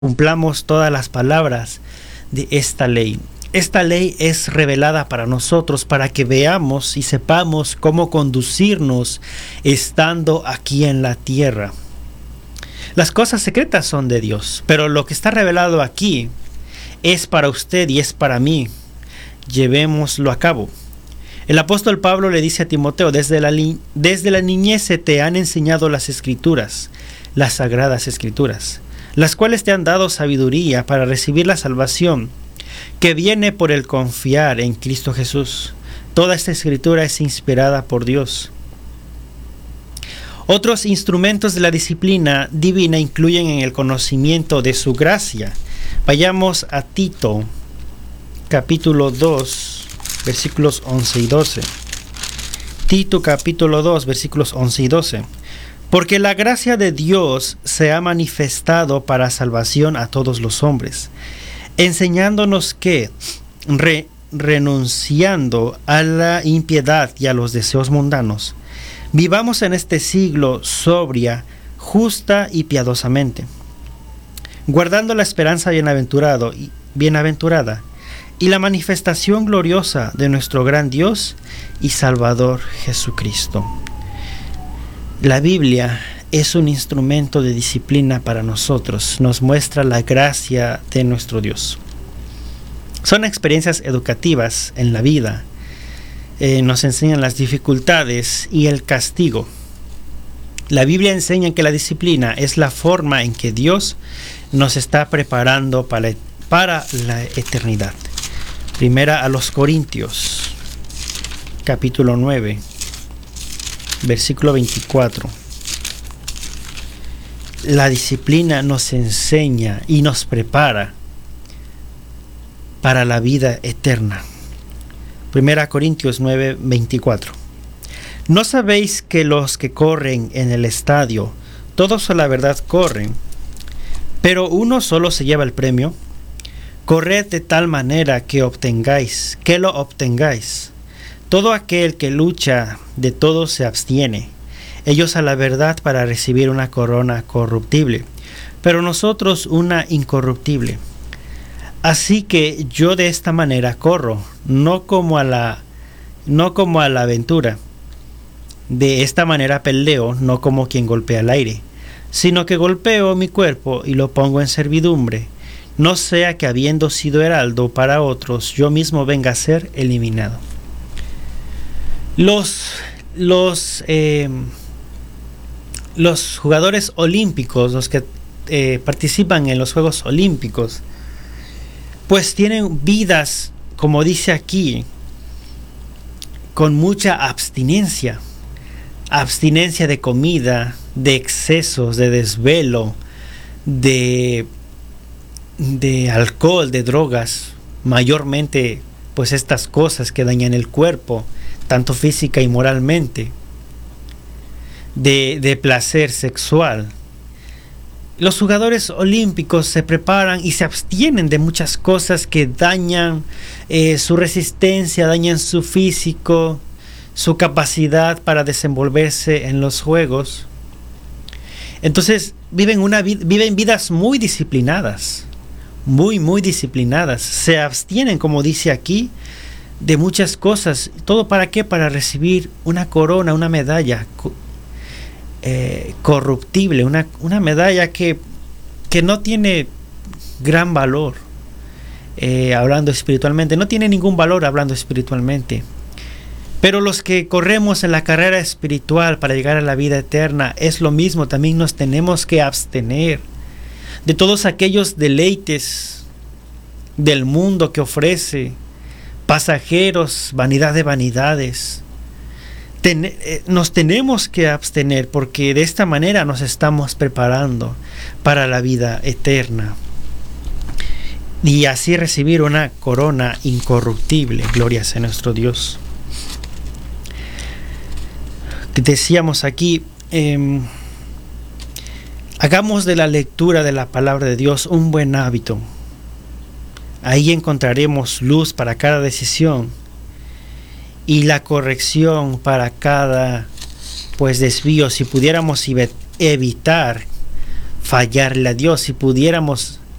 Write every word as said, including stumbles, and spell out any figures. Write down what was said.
cumplamos todas las palabras de esta ley. Esta ley es revelada para nosotros para que veamos y sepamos cómo conducirnos estando aquí en la tierra. Las cosas secretas son de Dios, pero lo que está revelado aquí es para usted y es para mí. Llevémoslo a cabo. El apóstol Pablo le dice a Timoteo, desde la, desde la niñez se te han enseñado las escrituras, las sagradas escrituras, las cuales te han dado sabiduría para recibir la salvación que viene por el confiar en Cristo Jesús. Toda esta escritura es inspirada por Dios. Otros instrumentos de la disciplina divina incluyen en el conocimiento de su gracia. Vayamos a Tito, capítulo dos, versículos once y doce. Tito, capítulo dos, versículos once y doce. Porque la gracia de Dios se ha manifestado para salvación a todos los hombres, enseñándonos que, re, renunciando a la impiedad y a los deseos mundanos, vivamos en este siglo sobria, justa y piadosamente, guardando la esperanza bienaventurado y bienaventurada y la manifestación gloriosa de nuestro gran Dios y Salvador Jesucristo. La Biblia es un instrumento de disciplina para nosotros, nos muestra la gracia de nuestro Dios. Son experiencias educativas en la vida, eh, nos enseñan las dificultades y el castigo. La Biblia enseña que la disciplina es la forma en que Dios nos está preparando para, para la eternidad. Primera a los Corintios, capítulo nueve. Versículo veinticuatro. La disciplina nos enseña y nos prepara para la vida eterna. Primera Corintios nueve, veinticuatro. ¿No sabéis que los que corren en el estadio, todos a la verdad corren, pero uno solo se lleva el premio? Corred de tal manera que obtengáis, que lo obtengáis. Todo aquel que lucha de todo se abstiene, ellos a la verdad para recibir una corona corruptible, pero nosotros una incorruptible. Así que yo de esta manera corro, no como a la, no como a la aventura. De esta manera peleo, no como quien golpea el aire, sino que golpeo mi cuerpo y lo pongo en servidumbre, no sea que habiendo sido heraldo para otros, yo mismo venga a ser eliminado. Los, los, eh, los jugadores olímpicos, los que eh, participan en los Juegos Olímpicos, pues tienen vidas, como dice aquí, con mucha abstinencia. Abstinencia de comida, de excesos, de desvelo, de, de alcohol, de drogas, mayormente pues estas cosas que dañan el cuerpo, tanto física y moralmente, de, de placer sexual. Los jugadores olímpicos se preparan y se abstienen de muchas cosas que dañan eh, su resistencia, dañan su físico, su capacidad para desenvolverse en los juegos. Entonces viven, una, viven vidas muy disciplinadas, muy, muy disciplinadas. Se abstienen, como dice aquí, de muchas cosas. ¿Todo para qué? Para recibir una corona, una medalla eh, corruptible, una, una medalla que, que no tiene gran valor eh, hablando espiritualmente, no tiene ningún valor hablando espiritualmente. Pero los que corremos en la carrera espiritual para llegar a la vida eterna, es lo mismo, también nos tenemos que abstener de todos aquellos deleites del mundo que ofrece, pasajeros, vanidad de vanidades. Ten, eh, nos tenemos que abstener porque de esta manera nos estamos preparando para la vida eterna y así recibir una corona incorruptible. Gloria sea nuestro Dios. Decíamos aquí, eh, hagamos de la lectura de la palabra de Dios un buen hábito. Ahí encontraremos luz para cada decisión y la corrección para cada pues desvío. Si pudiéramos evitar fallarle a Dios, si pudiéramos